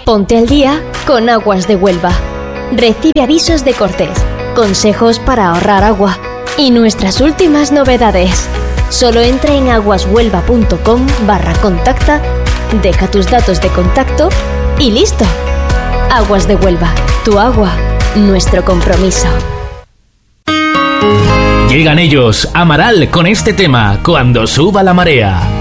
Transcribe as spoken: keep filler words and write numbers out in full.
Ponte al día con Aguas de Huelva. Recibe avisos de cortes, consejos para ahorrar agua y nuestras últimas novedades. Solo entra en aguashuelva.com barra contacta, deja tus datos de contacto y listo. Aguas de Huelva, tu agua, nuestro compromiso. Llegan ellos, Amaral, con este tema, Cuando suba la marea.